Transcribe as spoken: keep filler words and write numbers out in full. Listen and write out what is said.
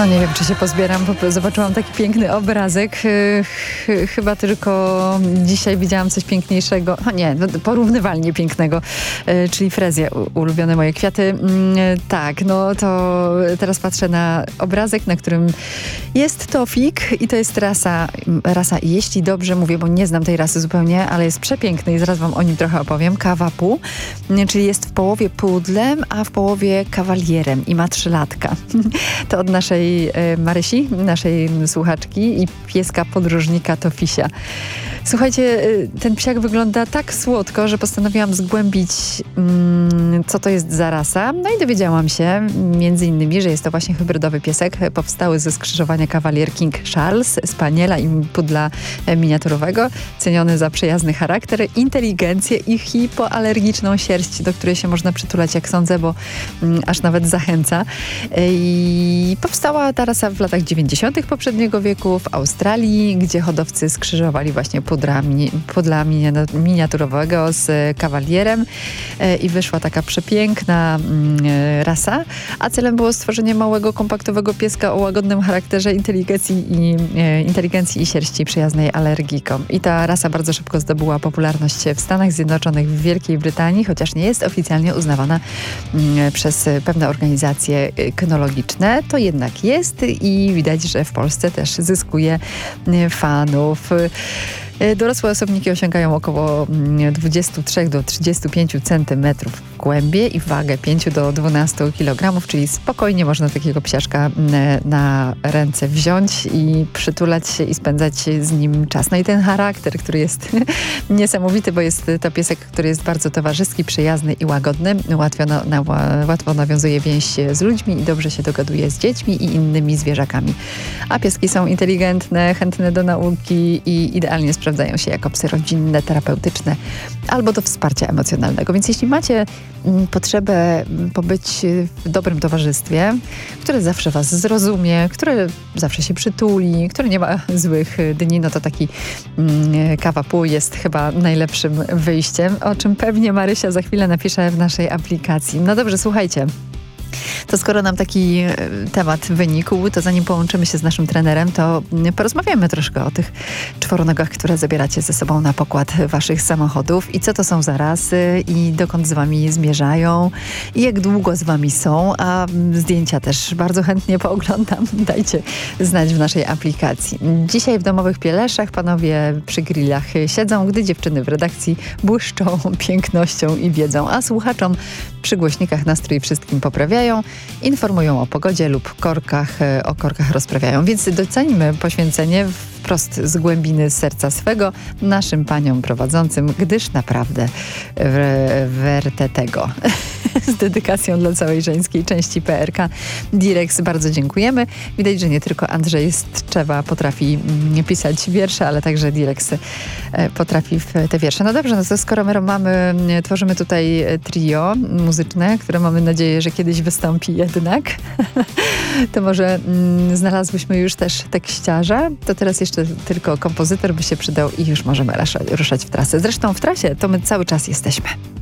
No nie wiem, czy się pozbieram, bo zobaczyłam taki piękny obrazek. Chyba tylko dzisiaj widziałam coś piękniejszego. O nie, porównywalnie pięknego, czyli frezję, ulubione moje kwiaty. Tak, no to teraz patrzę na obrazek, na którym jest tofik i to jest rasa, rasa, jeśli dobrze mówię, bo nie znam tej rasy zupełnie, ale jest przepiękny i zaraz wam o nim trochę opowiem. Kawapu, czyli jest w połowie pudlem, a w połowie kawalierem i ma trzylatka. To od naszej Marysi, naszej słuchaczki i pieska podróżnika Tofisia. Słuchajcie, ten psiak wygląda tak słodko, że postanowiłam zgłębić, mm, co to jest za rasa. No i dowiedziałam się między innymi, że jest to właśnie hybrydowy piesek powstały ze skrzyżowania kawalier King Charles, spaniela i pudla miniaturowego, ceniony za przyjazny charakter, inteligencję i hipoalergiczną sierść, do której się można przytulać, jak sądzę, bo mm, aż nawet zachęca. I powstała ta rasa w latach dziewięćdziesiątych poprzedniego wieku w Australii, gdzie hodowcy skrzyżowali właśnie pudra, mini, pudla miniaturowego z kawalierem e, i wyszła taka przepiękna mm, rasa, a celem było stworzenie małego, kompaktowego pieska o łagodnym charakterze, inteligencji i, e, inteligencji i sierści przyjaznej alergikom. I ta rasa bardzo szybko zdobyła popularność w Stanach Zjednoczonych, w Wielkiej Brytanii, chociaż nie jest oficjalnie uznawana mm, przez pewne organizacje kynologiczne. To jednak jest i widać, że w Polsce też zyskuje fanów. Dorosłe osobniki osiągają około dwadzieścia trzy do trzydziestu pięciu centymetrów w głębię i wagę pięć do dwunastu kilogramów, czyli spokojnie można takiego psiaszka na ręce wziąć i przytulać się i spędzać z nim czas. No i ten charakter, który jest niesamowity, bo jest to piesek, który jest bardzo towarzyski, przyjazny i łagodny. Łatwo, na, na, łatwo nawiązuje więź z ludźmi i dobrze się dogaduje z dziećmi i innymi zwierzakami. A pieski są inteligentne, chętne do nauki i idealnie sprawdzają Sprawdzają się jako psy rodzinne, terapeutyczne albo do wsparcia emocjonalnego. Więc jeśli macie m, potrzebę pobyć w dobrym towarzystwie, które zawsze was zrozumie, które zawsze się przytuli, które nie ma złych dni, no to taki m, Kawapu jest chyba najlepszym wyjściem, o czym pewnie Marysia za chwilę napisze w naszej aplikacji. No dobrze, słuchajcie. To skoro nam taki temat wynikł, to zanim połączymy się z naszym trenerem, to porozmawiamy troszkę o tych czworonogach, które zabieracie ze sobą na pokład waszych samochodów i co to są za rasy i dokąd z wami zmierzają i jak długo z wami są, a zdjęcia też bardzo chętnie pooglądam. Dajcie znać w naszej aplikacji. Dzisiaj w domowych pieleszach panowie przy grillach siedzą, gdy dziewczyny w redakcji błyszczą pięknością i wiedzą, a słuchaczom przy głośnikach nastrój wszystkim poprawiają, informują o pogodzie lub korkach, o korkach rozprawiają. Więc doceńmy poświęcenie wprost z głębiny serca swego naszym paniom prowadzącym, gdyż naprawdę werte tego. Z dedykacją dla całej żeńskiej części P R K Direx bardzo dziękujemy. Widać, że nie tylko Andrzej Stczewa potrafi pisać wiersze, ale także Direx potrafi w te wiersze. No dobrze, no to skoro my mamy, tworzymy tutaj trio muzyczne, które mamy nadzieję, że kiedyś wystąpi jednak, to może mm, znalazłyśmy już też tekściarza, to teraz jeszcze tylko kompozytor by się przydał i już możemy ruszać w trasę. Zresztą w trasie to my cały czas jesteśmy.